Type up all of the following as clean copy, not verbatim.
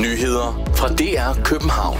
Nyheder fra DR København.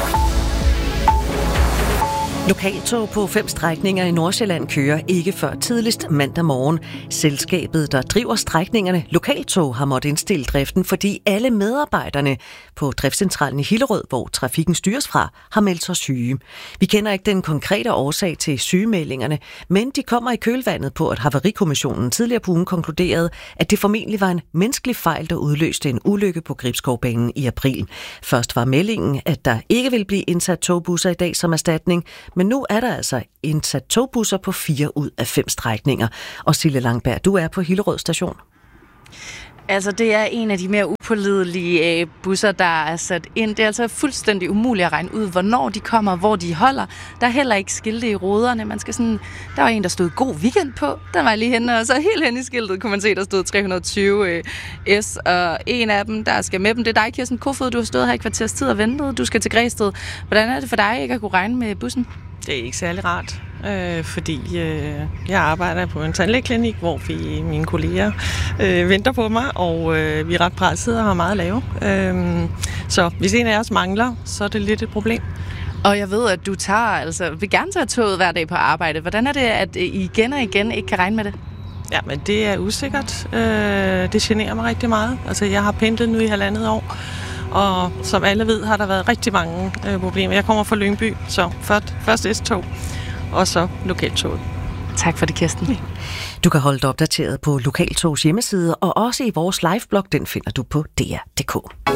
Lokaltog på 5 strækninger i Nordsjælland kører ikke før tidligst mandag morgen. Selskabet, der driver strækningerne Lokaltog, har måttet indstille driften, fordi alle medarbejderne på driftscentralen i Hillerød, hvor trafikken styres fra, har meldt sig syge. Vi kender ikke den konkrete årsag til sygemeldingerne, men de kommer i kølvandet på, at Havarikommissionen tidligere på ugen konkluderede, at det formentlig var en menneskelig fejl, der udløste en ulykke på Gribskovbanen i april. Først var meldingen, at der ikke vil blive indsat togbusser i dag som erstatning, men nu er der altså indsat togbusser på 4 ud af 5 strækninger. Og Sille Langberg, du er på Hillerød station. Altså, det er en af de mere upålidelige busser, der er sat ind. Det er altså fuldstændig umuligt at regne ud, hvornår de kommer, hvor de holder. Der er heller ikke skilte i ruderne. Der var en, der stod god weekend på. Der var lige henne, og så helt hen i skiltet kunne man se, der stod 320 S. Og en af dem, der skal med dem, det er dig, Kirsten Kofod. Du har stået her i kvarters tid og ventet. Du skal til Græsted. Hvordan er det for dig ikke at kunne regne med bussen? Det er ikke særlig rart, fordi jeg arbejder på en tandlægeklinik, hvor mine kolleger venter på mig, og vi er ret presset og har meget at lave. Så hvis en af os mangler, så er det lidt et problem. Og jeg ved, at du vil gerne tage toget hver dag på arbejde. Hvordan er det, at I igen og igen ikke kan regne med det? Ja, men det er usikkert. Det generer mig rigtig meget. Altså, jeg har pendlet nu i 1,5 år. Og som alle ved, har der været rigtig mange problemer. Jeg kommer fra Lyngby, så først S-tog, og så Lokaltoget. Tak for det, Kirsten. Du kan holde dig opdateret på Lokaltogs hjemmeside, og også i vores liveblog, den finder du på dr.dk.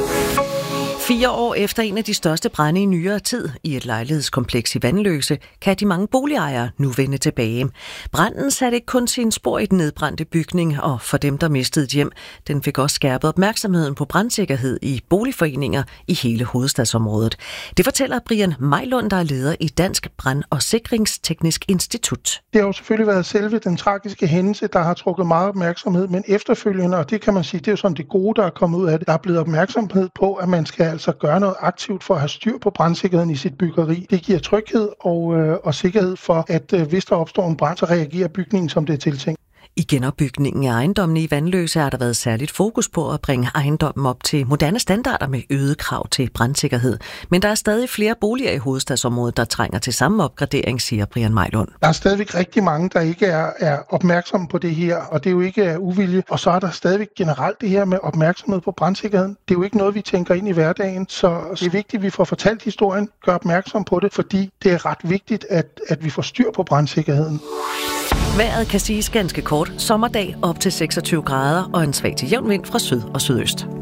4 år efter en af de største brande i nyere tid i et lejlighedskompleks i Vanløse, kan de mange boligejere nu vende tilbage. Branden satte ikke kun sine spor i den nedbrændte bygning, og for dem, der mistede et hjem, den fik også skærpet opmærksomheden på brandsikkerhed i boligforeninger i hele hovedstadsområdet. Det fortæller Brian Mejlund, der er leder i Dansk Brand- og Sikringsteknisk Institut. Det har jo selvfølgelig været selve den tragiske hændelse, der har trukket meget opmærksomhed, men efterfølgende, og det kan man sige, det er jo sådan det gode, der er kommet ud af det, der er blevet opmærksomhed på, at man skal altså gøre noget aktivt for at have styr på brandsikkerheden i sit byggeri. Det giver tryghed og sikkerhed for, at hvis der opstår en brand, så reagerer bygningen, som det er tiltænkt. I genopbygningen af ejendommene i Vanløse har der været særligt fokus på at bringe ejendommen op til moderne standarder med øget krav til brandsikkerhed. Men der er stadig flere boliger i hovedstadsområdet, der trænger til samme opgradering, siger Brian Mejlund. Der er stadigvæk rigtig mange, der ikke er opmærksomme på det her, og det er jo ikke af uvilje. Og så er der stadigvæk generelt det her med opmærksomhed på brandsikkerheden. Det er jo ikke noget, vi tænker ind i hverdagen, så det er vigtigt, at vi får fortalt historien, gør opmærksom på det, fordi det er ret vigtigt, at vi får styr på brandsikkerheden. Vejret kan siges ganske kort. Sommerdag op til 26 grader og en svag til jævn vind fra syd og sydøst.